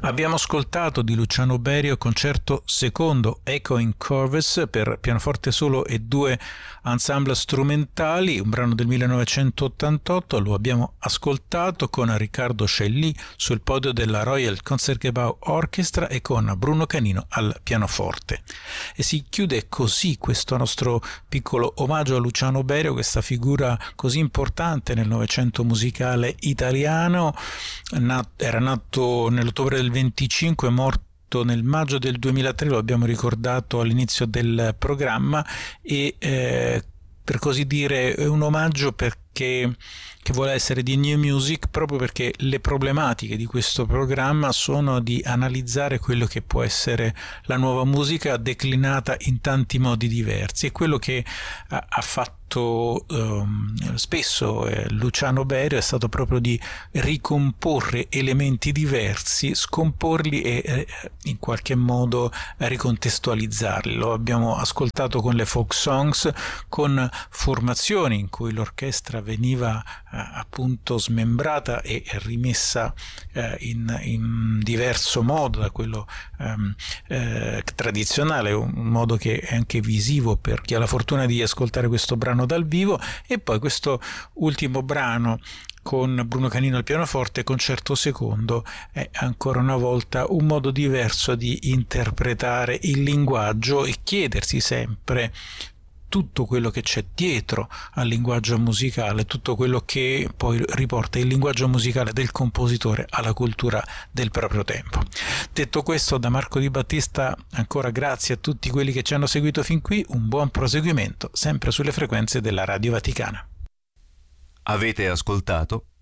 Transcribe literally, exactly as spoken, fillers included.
Abbiamo ascoltato di Luciano Berio concerto secondo Echoing Curves per pianoforte solo e due ensemble strumentali, un brano del millenovecentottantotto. Lo abbiamo ascoltato con Riccardo Scellì sul podio della Royal Concertgebouw Orchestra e con Bruno Canino al pianoforte. E si chiude così questo nostro piccolo omaggio a Luciano Berio, questa figura così importante nel Novecento musicale italiano. Era nato nell'ottobre del venticinque, morto nel maggio del duemilatré, lo abbiamo ricordato all'inizio del programma, e eh, per così dire è un omaggio perché che vuole essere di new music, proprio perché le problematiche di questo programma sono di analizzare quello che può essere la nuova musica declinata in tanti modi diversi, e quello che ha, ha fatto um, spesso eh, Luciano Berio è stato proprio di ricomporre elementi diversi, scomporli e eh, in qualche modo ricontestualizzarli. Lo abbiamo ascoltato con le folk songs, con formazioni in cui l'orchestra veniva appunto smembrata e rimessa eh, in, in diverso modo da quello ehm, eh, tradizionale, un modo che è anche visivo per chi ha la fortuna di ascoltare questo brano dal vivo. E poi questo ultimo brano con Bruno Canino al pianoforte, concerto secondo, è ancora una volta un modo diverso di interpretare il linguaggio e chiedersi sempre tutto quello che c'è dietro al linguaggio musicale, tutto quello che poi riporta il linguaggio musicale del compositore alla cultura del proprio tempo. Detto questo, da Marco Di Battista ancora grazie a tutti quelli che ci hanno seguito fin qui, un buon proseguimento sempre sulle frequenze della Radio Vaticana. Avete ascoltato